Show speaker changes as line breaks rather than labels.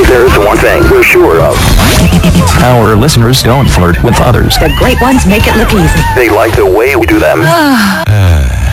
There's one thing we're sure of.
Our listeners don't flirt with others.
The great ones make it look easy.
They like the way we do them.